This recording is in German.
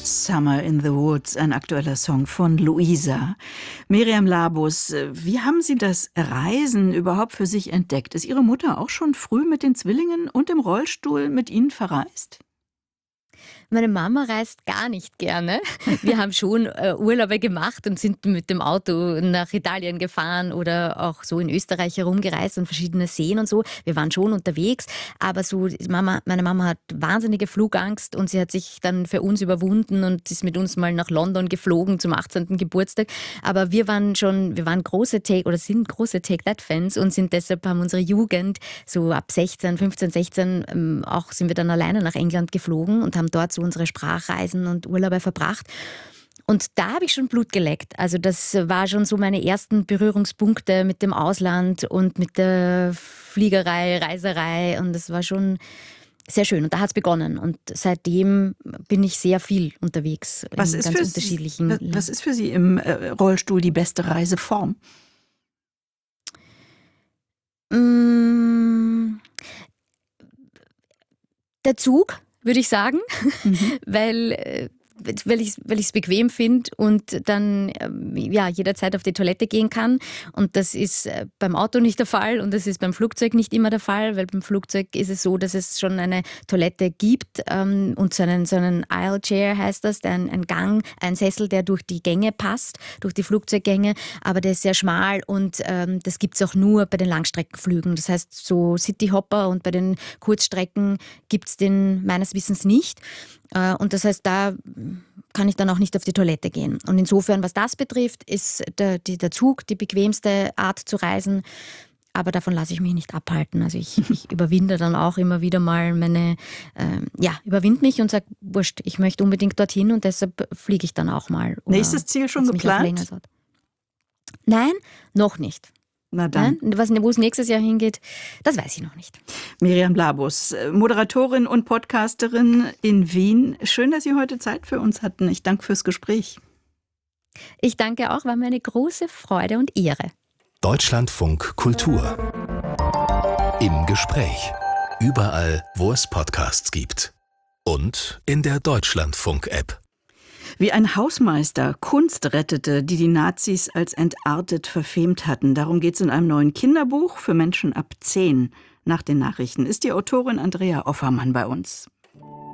Summer in the Woods, ein aktueller Song von Luisa. Miriam Labus, wie haben Sie das Reisen überhaupt für sich entdeckt? Ist Ihre Mutter auch schon früh mit den Zwillingen und im Rollstuhl mit Ihnen verreist? Meine Mama reist gar nicht gerne. Wir haben schon Urlaube gemacht und sind mit dem Auto nach Italien gefahren oder auch so in Österreich herumgereist und verschiedene Seen und so. Wir waren schon unterwegs, aber so meine Mama hat wahnsinnige Flugangst und sie hat sich dann für uns überwunden und ist mit uns mal nach London geflogen zum 18. Geburtstag. Aber wir waren große sind große Take-That-Fans und haben unsere Jugend so ab 15, 16 auch sind wir dann alleine nach England geflogen und haben dort so unsere Sprachreisen und Urlaube verbracht. Und da habe ich schon Blut geleckt. Also das war schon so meine ersten Berührungspunkte mit dem Ausland und mit der Fliegerei, Reiserei. Und das war schon sehr schön. Und da hat es begonnen. Und seitdem bin ich sehr viel unterwegs in ganz unterschiedlichen Ländern. Was ist für Sie im Rollstuhl die beste Reiseform? Der Zug, würde ich sagen, weil ich es bequem finde und dann jederzeit auf die Toilette gehen kann. Und das ist beim Auto nicht der Fall und das ist beim Flugzeug nicht immer der Fall, weil beim Flugzeug ist es so, dass es schon eine Toilette gibt und so einen Aisle Chair heißt das, ein Gang, ein Sessel, der durch die Gänge passt, durch die Flugzeuggänge, aber der ist sehr schmal und das gibt es auch nur bei den Langstreckenflügen. Das heißt so Cityhopper und bei den Kurzstrecken gibt es den meines Wissens nicht. Und das heißt, da kann ich dann auch nicht auf die Toilette gehen. Und insofern, was das betrifft, ist der Zug die bequemste Art zu reisen. Aber davon lasse ich mich nicht abhalten. Also ich überwinde dann auch immer wieder mal überwinde mich und sage, wurscht, ich möchte unbedingt dorthin und deshalb fliege ich dann auch mal. Nächstes Ziel schon geplant? Nein, noch nicht. Na dann. Wo es nächstes Jahr hingeht, das weiß ich noch nicht. Miriam Labus, Moderatorin und Podcasterin in Wien. Schön, dass Sie heute Zeit für uns hatten. Ich danke fürs Gespräch. Ich danke auch, war mir eine große Freude und Ehre. Deutschlandfunk Kultur. Im Gespräch. Überall, wo es Podcasts gibt. Und in der Deutschlandfunk-App. Wie ein Hausmeister Kunst rettete, die die Nazis als entartet verfemt hatten. Darum geht es in einem neuen Kinderbuch für Menschen ab 10. Nach den Nachrichten ist die Autorin Andrea Offermann bei uns.